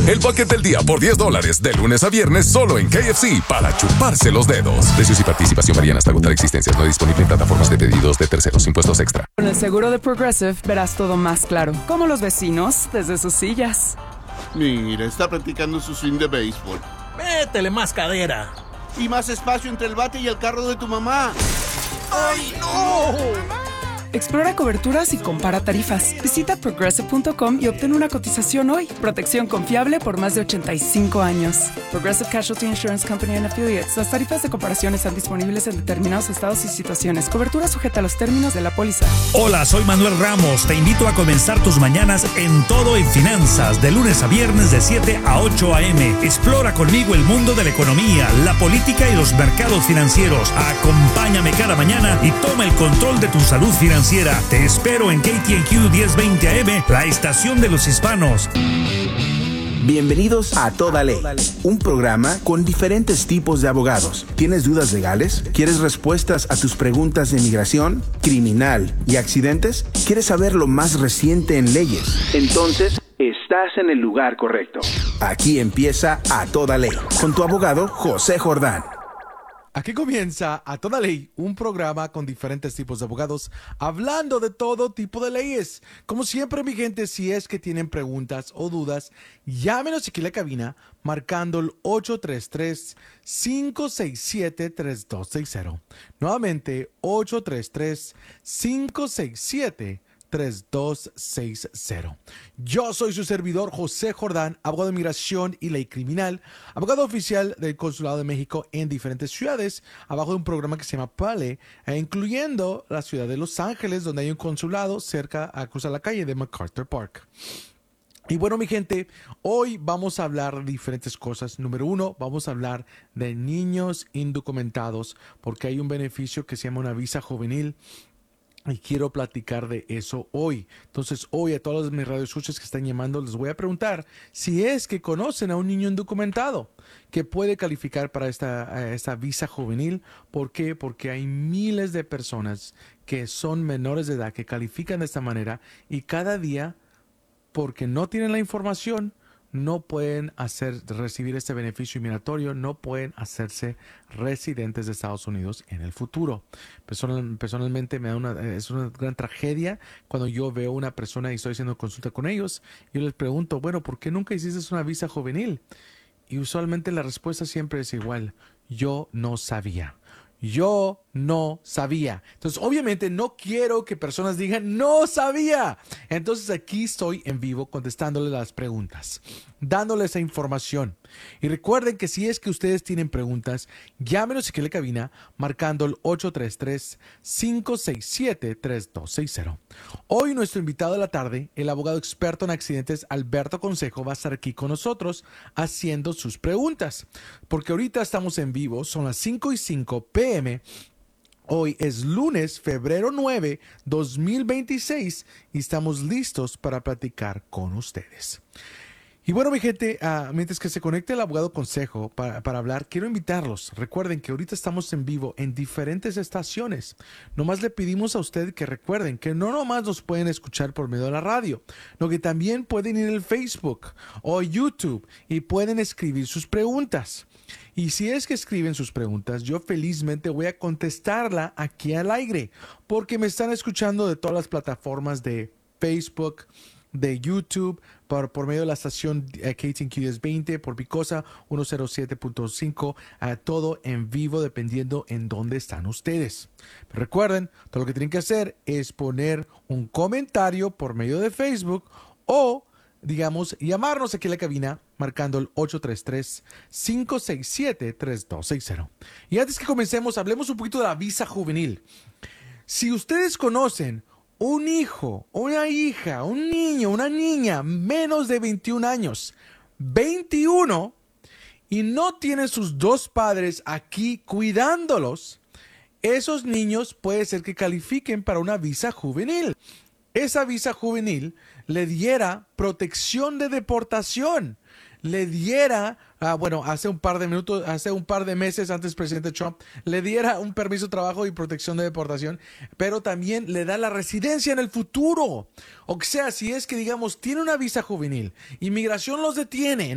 El paquete del día por $10, de lunes a viernes, solo en KFC, para chuparse los dedos. Precios y participación varían hasta agotar existencias. No disponible en plataformas de pedidos de terceros. Impuestos extra. Con el seguro de Progressive verás todo más claro. Como los vecinos desde sus sillas. Mira, está practicando su swing de béisbol. Métele más cadera. Y más espacio entre el bate y el carro de tu mamá. ¡Ay, no! Explora coberturas y compara tarifas. Visita Progressive.com y obtén una cotización hoy. Protección confiable por más de 85 años. Progressive Casualty Insurance Company and Affiliates. Las tarifas de comparación están disponibles en determinados estados y situaciones. Cobertura sujeta a los términos de la póliza. Hola, soy Manuel Ramos. Te invito a comenzar tus mañanas en Todo en Finanzas, de lunes a viernes de 7 a 8 a.m. Explora conmigo el mundo de la economía, la política y los mercados financieros. Acompáñame cada mañana y toma el control de tu salud financiera. Te espero en KTNQ 1020 AM, la estación de los hispanos. Bienvenidos a Toda Ley, un programa con diferentes tipos de abogados. ¿Tienes dudas legales? ¿Quieres respuestas a tus preguntas de inmigración, criminal y accidentes? ¿Quieres saber lo más reciente en leyes? Entonces, estás en el lugar correcto. Aquí empieza A Toda Ley, con tu abogado José Jordán. Aquí comienza A Toda Ley, un programa con diferentes tipos de abogados hablando de todo tipo de leyes. Como siempre, mi gente, si es que tienen preguntas o dudas, llámenos aquí a la cabina marcando el 833-567-3260. Nuevamente, 833-567-3260. Yo soy su servidor José Jordán, abogado de inmigración y ley criminal, abogado oficial del Consulado de México en diferentes ciudades, abajo de un programa que se llama PALE, incluyendo la ciudad de Los Ángeles, donde hay un consulado cerca a cruzar la calle de MacArthur Park. Y bueno, mi gente, hoy vamos a hablar de diferentes cosas. Número uno, vamos a hablar de niños indocumentados, porque hay un beneficio que se llama una visa juvenil. Y quiero platicar de eso hoy. Entonces, hoy a todos mis radioescuchas que están llamando, les voy a preguntar si es que conocen a un niño indocumentado que puede calificar para esta visa juvenil. ¿Por qué? Porque hay miles de personas que son menores de edad que califican de esta manera y cada día, porque no tienen la información, no pueden recibir este beneficio migratorio, no pueden hacerse residentes de Estados Unidos en el futuro. Personalmente es una gran tragedia cuando yo veo una persona y estoy haciendo consulta con ellos. Yo les pregunto, bueno, ¿por qué nunca hiciste una visa juvenil? Y usualmente la respuesta siempre es igual: yo no sabía. Yo no sabía. Entonces, obviamente, no quiero que personas digan, no sabía. Entonces, aquí estoy en vivo contestándole las preguntas, dándoles esa información. Y recuerden que si es que ustedes tienen preguntas, llámenos aquí a la cabina marcando el 833-567-3260. Hoy nuestro invitado de la tarde, el abogado experto en accidentes Alberto Consejo, va a estar aquí con nosotros haciendo sus preguntas. Porque ahorita estamos en vivo, son las 5:05 p.m. Hoy es lunes, febrero 9, 2026 y estamos listos para platicar con ustedes. Y bueno, mi gente, mientras que se conecte el abogado Consejo para hablar, quiero invitarlos. Recuerden que ahorita estamos en vivo en diferentes estaciones. Nomás le pedimos a usted que recuerden que no nomás nos pueden escuchar por medio de la radio, sino que también pueden ir al Facebook o YouTube y pueden escribir sus preguntas. Y si es que escriben sus preguntas, yo felizmente voy a contestarla aquí al aire, porque me están escuchando de todas las plataformas de Facebook, de YouTube, por medio de la estación KTNQ 1020, por Picosa 107.5, todo en vivo dependiendo en dónde están ustedes. Pero recuerden, todo lo que tienen que hacer es poner un comentario por medio de Facebook o, digamos, llamarnos aquí a la cabina marcando el 833-567-3260. Y antes que comencemos, hablemos un poquito de la visa juvenil. Si ustedes conocen un hijo, una hija, un niño, una niña menos de 21 años, 21, y no tienen sus dos padres aquí cuidándolos, esos niños puede ser que califiquen para una visa juvenil. Esa visa juvenil le diera protección de deportación, le diera, hace un par de meses antes presidente Trump, le diera un permiso de trabajo y protección de deportación, pero también le da la residencia en el futuro. O sea, si es que, digamos, tiene una visa juvenil, inmigración los detiene,